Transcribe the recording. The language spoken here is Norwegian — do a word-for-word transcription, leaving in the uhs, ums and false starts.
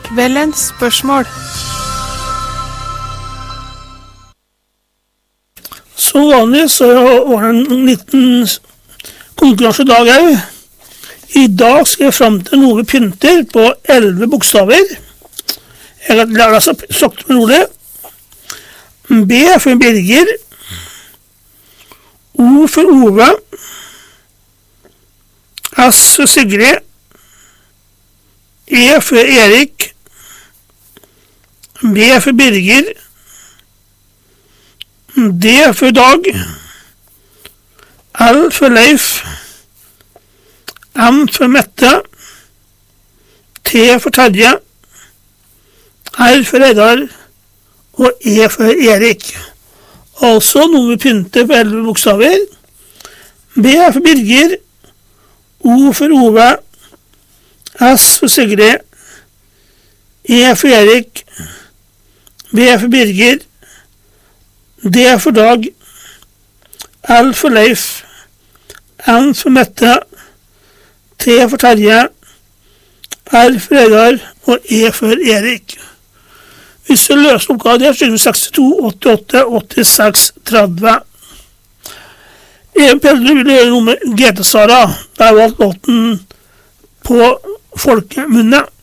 Kveldens spørsmål. Som vanlig så var det en liten konkurranse i dag her. I dag skal jeg frem til noe pynter på elleve bokstaver. Jeg har lært deg sagt med rolig. B for Birger. O for Ove. S for Sigrid. E for Erik. B for Birger. D for Dag. L for Leif. M for Mette. T for Terje. R for Reidar. Og E for Erik. Altså noe vi pynter på elleve bokstaver. B for Birger. O for Ove. S for Sigrid. E for Erik. B for Birger. D for Dag. L for Leif. N for Mette. T for Terje. R for Reidar. Og E for Erik. Hvis du løser oppgaven der, så er det sekstito, åttiåtte, åttiseks, tretti. Even Pelle vil gjøre noe med G T Sara. Der valgte låten På folkemunne.